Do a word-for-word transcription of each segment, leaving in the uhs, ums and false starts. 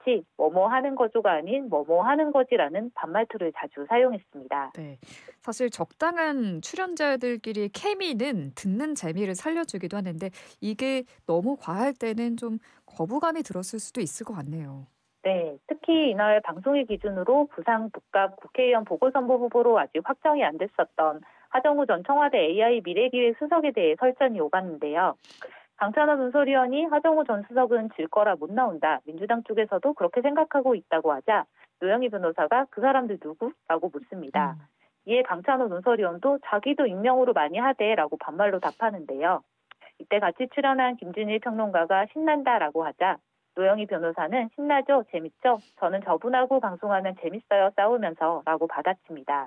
같이 뭐뭐 하는 거죠가 아닌 뭐뭐 하는 거지라는 반말투를 자주 사용했습니다. 네. 사실 적당한 출연자들끼리 케미는 듣는 재미를 살려주기도 하는데 이게 너무 과할 때는 좀 거부감이 들었을 수도 있을 것 같네요. 네, 특히 이날 방송일 기준으로 부상 복합 국회의원 보궐선거 후보로 아직 확정이 안 됐었던 하정우 전 청와대 에이아이 미래기획 수석에 대해 설전이 오갔는데요. 강찬호 논설위원이 하정우 전 수석은 질 거라 못 나온다. 민주당 쪽에서도 그렇게 생각하고 있다고 하자 노영희 변호사가 그 사람들 누구? 라고 묻습니다. 음. 이에 강찬호 논설위원도 자기도 익명으로 많이 하대라고 반말로 답하는데요. 이때 같이 출연한 김준일 평론가가 신난다라고 하자 노영희 변호사는 신나죠? 재밌죠? 저는 저분하고 방송하면 재밌어요. 싸우면서 라고 받아칩니다.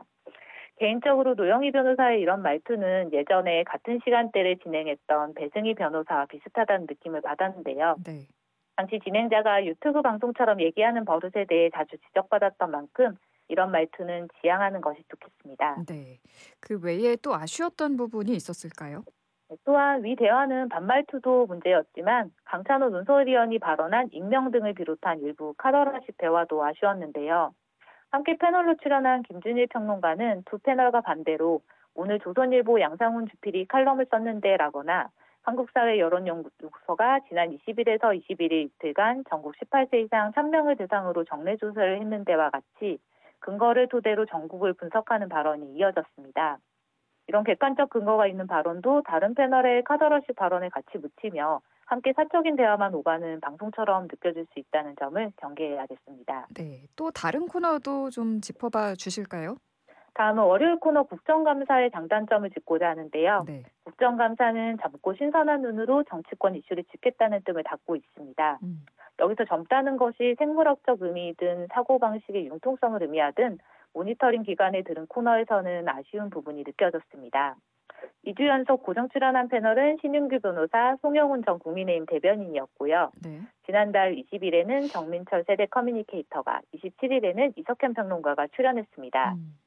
개인적으로 노영희 변호사의 이런 말투는 예전에 같은 시간대를 진행했던 배승희 변호사와 비슷하다는 느낌을 받았는데요. 네. 당시 진행자가 유튜브 방송처럼 얘기하는 버릇에 대해 자주 지적받았던 만큼 이런 말투는 지양하는 것이 좋겠습니다. 네. 그 외에 또 아쉬웠던 부분이 있었을까요? 또한 위 대화는 반말투도 문제였지만 강찬호 논설위원이 발언한 익명 등을 비롯한 일부 카더라식 대화도 아쉬웠는데요. 함께 패널로 출연한 김준일 평론가는 두 패널과 반대로 오늘 조선일보 양상훈 주필이 칼럼을 썼는데 라거나 한국사회 여론연구소가 지난 이십 일에서 이십일 일 이틀간 전국 십팔 세 이상 천 명을 대상으로 정례 조사를 했는데와 같이 근거를 토대로 전국을 분석하는 발언이 이어졌습니다. 이런 객관적 근거가 있는 발언도 다른 패널의 카더러식 발언에 같이 묻히며 함께 사적인 대화만 오가는 방송처럼 느껴질 수 있다는 점을 경계해야겠습니다. 네. 또 다른 코너도 좀 짚어봐 주실까요? 다음은 월요일 코너 국정감사의 장단점을 짚고자 하는데요. 네. 국정감사는 젊고 신선한 눈으로 정치권 이슈를 짚겠다는 뜻을 담고 있습니다. 음. 여기서 젊다는 것이 생물학적 의미이든 사고방식의 융통성을 의미하든 모니터링 기관에 들은 코너에서는 아쉬운 부분이 느껴졌습니다. 이 주 연속 고정 출연한 패널은 신윤규 변호사, 송영훈 전 국민의힘 대변인이었고요. 네. 지난달 이십 일에는 정민철 세대 커뮤니케이터가, 이십칠 일에는 이석현 평론가가 출연했습니다. 음.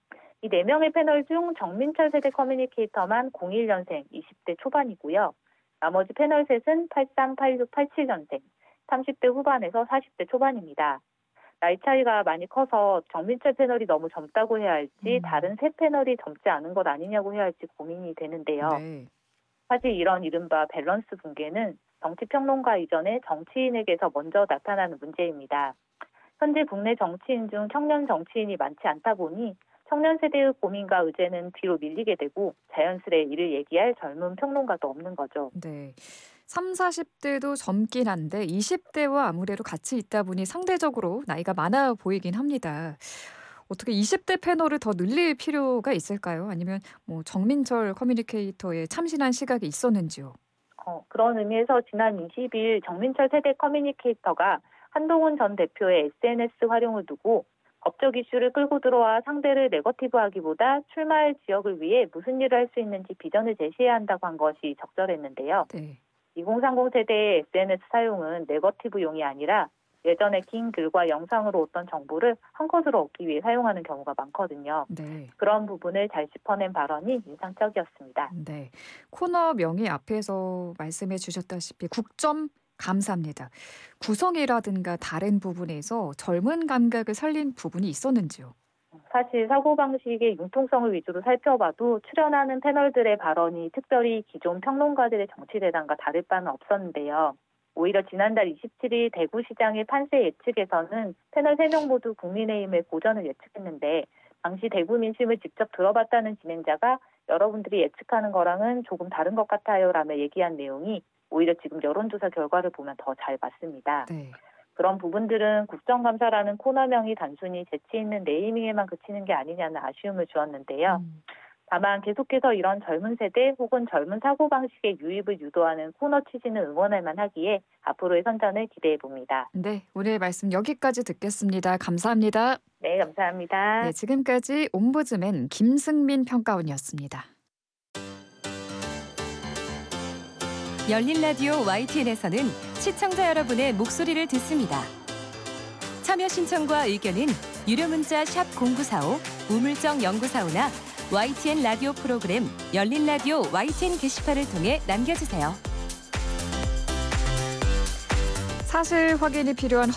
이 네 명의 패널 중 정민철 세대 커뮤니케이터만 공일 년생, 이십 대 초반이고요. 나머지 패널 셋은 팔십삼, 팔십육, 팔십칠 년생, 삼십 대 후반에서 사십 대 초반입니다. 나이 차이가 많이 커서 정민철 패널이 너무 젊다고 해야 할지 음. 다른 세 패널이 젊지 않은 것 아니냐고 해야 할지 고민이 되는데요. 네. 사실 이런 이른바 밸런스 붕괴는 정치평론가 이전에 정치인에게서 먼저 나타나는 문제입니다. 현재 국내 정치인 중 청년 정치인이 많지 않다 보니 청년 세대의 고민과 의제는 뒤로 밀리게 되고 자연스레 이를 얘기할 젊은 평론가도 없는 거죠. 네. 삼사십 대도 젊긴 한데 이십 대와 아무래도 같이 있다 보니 상대적으로 나이가 많아 보이긴 합니다. 어떻게 이십 대 패널을 더 늘릴 필요가 있을까요? 아니면 뭐 정민철 커뮤니케이터의 참신한 시각이 있었는지요? 어, 그런 의미에서 지난 이십 일 정민철 세대 커뮤니케이터가 한동훈 전 대표의 에스엔에스 활용을 두고 법적 이슈를 끌고 들어와 상대를 네거티브하기보다 출마할 지역을 위해 무슨 일을 할 수 있는지 비전을 제시해야 한다고 한 것이 적절했는데요. 네. 이공삼공 세대의 에스엔에스 사용은 네거티브용이 아니라 예전에 긴 글과 영상으로 어떤 정보를 한 컷으로 얻기 위해 사용하는 경우가 많거든요. 네. 그런 부분을 잘 짚어낸 발언이 인상적이었습니다. 네. 코너 명의 앞에서 말씀해 주셨다시피 국점 감사합니다. 구성이라든가 다른 부분에서 젊은 감각을 살린 부분이 있었는지요? 사실 사고방식의 융통성을 위주로 살펴봐도 출연하는 패널들의 발언이 특별히 기존 평론가들의 정치대담과 다를 바는 없었는데요. 오히려 지난달 이십칠 일 대구시장의 판세 예측에서는 패널 세 명 모두 국민의힘의 고전을 예측했는데 당시 대구 민심을 직접 들어봤다는 진행자가 여러분들이 예측하는 거랑은 조금 다른 것 같아요 라며 얘기한 내용이 오히려 지금 여론조사 결과를 보면 더 잘 맞습니다. 네. 그런 부분들은 국정감사라는 코너명이 단순히 재치 있는 네이밍에만 그치는 게 아니냐는 아쉬움을 주었는데요. 음. 다만 계속해서 이런 젊은 세대 혹은 젊은 사고방식의 유입을 유도하는 코너 취지는 응원할 만하기에 앞으로의 선전을 기대해 봅니다. 네. 오늘 말씀 여기까지 듣겠습니다. 감사합니다. 네, 감사합니다. 네. 지금까지 옴부즈맨 김승민 평가원이었습니다. 열린 라디오 와이티엔에서는 시청자 여러분의 목소리를 듣습니다. 참여 신청과 의견은 유료 문자 샵 공구사오, 우물정 연구사오나 와이티엔 라디오 프로그램 열린 라디오 와이티엔 게시판을 통해 남겨주세요. 사실 확인이 필요한